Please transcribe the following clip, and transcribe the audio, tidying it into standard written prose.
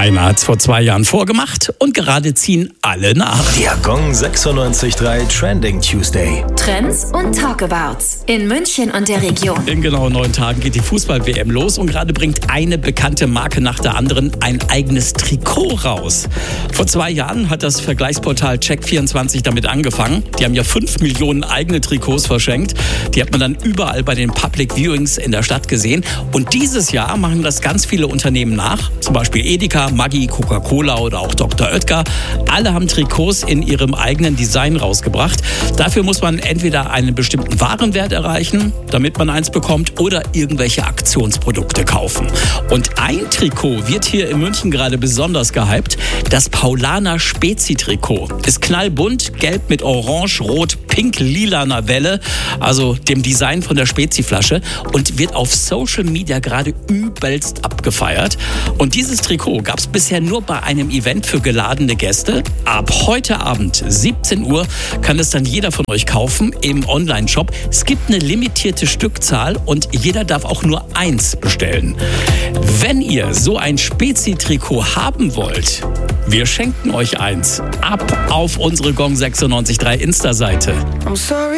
Einer hat es vor 2 Jahren vorgemacht und gerade ziehen alle nach. Der Gong 96.3 Trending Tuesday. Trends und Talkabouts in München und der Region. In genau 9 Tagen geht die Fußball-WM los und gerade bringt eine bekannte Marke nach der anderen ein eigenes Trikot raus. Vor 2 Jahren hat das Vergleichsportal Check24 damit angefangen. Die haben ja 5 Millionen eigene Trikots verschenkt. Die hat man dann überall bei den Public Viewings in der Stadt gesehen. Und dieses Jahr machen das ganz viele Unternehmen nach. Zum Beispiel Edeka, Maggi, Coca-Cola oder auch Dr. Oetker. Alle haben Trikots in ihrem eigenen Design rausgebracht. Dafür muss man entweder einen bestimmten Warenwert erreichen, damit man eins bekommt, oder irgendwelche Aktionsprodukte kaufen. Und ein Trikot wird hier in München gerade besonders gehypt. Das Paulaner Spezi-Trikot. Ist knallbunt, gelb mit orange, rot, pink, lilaner Welle, also dem Design von der Spezi-Flasche, und wird auf Social Media gerade übelst abgefeiert. Und dieses Trikot gab es bisher nur bei einem Event für geladene Gäste. Ab heute Abend, 17 Uhr, kann es dann jeder von euch kaufen im Online-Shop. Es gibt eine limitierte Stückzahl und jeder darf auch nur eins bestellen. Wenn ihr so ein Spezi-Trikot haben wollt, wir schenken euch eins. Ab auf unsere Gong 96.3 Insta-Seite.